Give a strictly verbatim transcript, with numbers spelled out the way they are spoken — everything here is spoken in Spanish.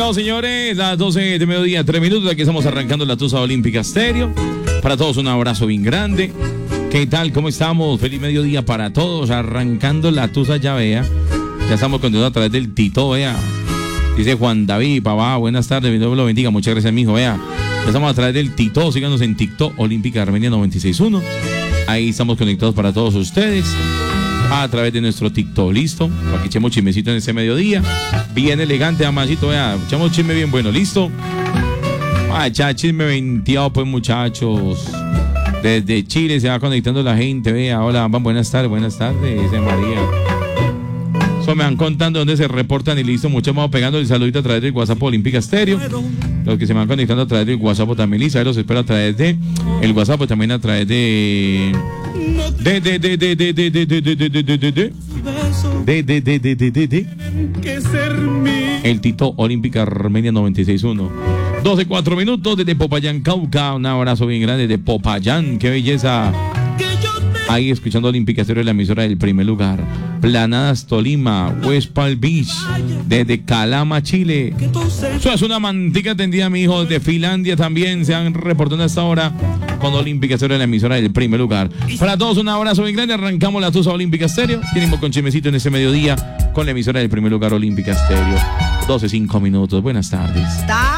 conectados, señores. Las doce de mediodía, tres minutos. Aquí estamos arrancando la Tusa Olímpica Estéreo. Para todos un abrazo bien grande. ¿Qué tal? ¿Cómo estamos? Feliz mediodía para todos. Arrancando la Tusa, ya vea. Ya estamos continuando a través del Tito, vea. Dice Juan David, papá, buenas tardes, Dios lo bendiga. Muchas gracias, mijo, vea. Ya estamos a través del Tito. Síganos en TikTok, Olímpica Armenia noventa y seis punto uno. Ahí estamos conectados para todos ustedes. A través de nuestro TikTok, listo. Para que echemos chismecito en ese mediodía. Bien elegante, amasito, vea. Echamos chisme bien bueno, listo. Ah, echar chisme veinteado, pues, muchachos. Desde Chile se va conectando la gente, vea. Hola, van, buenas tardes, buenas tardes, dice María. Eso me van contando dónde se reportan y listo. Muchos vamos pegando el saludito a través del WhatsApp Olímpica Estéreo. Los que se van conectando a través del WhatsApp también, Lisa. Los espero a través de el WhatsApp, también a través de. De, de, de, de, de, de, de, de, de, de, de, de, de, de, de, de, de, de, de, de. El Tito Olímpica Armenia noventa y seis punto uno. doce, cuatro minutos desde Popayán, Cauca. Un abrazo bien grande de Popayán. Qué belleza. Ahí escuchando Olímpica Estéreo, la emisora del primer lugar. Planadas, Tolima, West Palm Beach, desde Calama, Chile. Eso es una mantica tendida, mi hijo. Desde Finlandia también se han reportado hasta ahora con Olímpica Estéreo, la emisora del primer lugar. Para todos un abrazo bien grande. Arrancamos la Tusa Olímpica Estéreo. Tenemos con chismecito en ese mediodía con la emisora del primer lugar Olímpica Estéreo. doce, cinco minutos. Buenas tardes.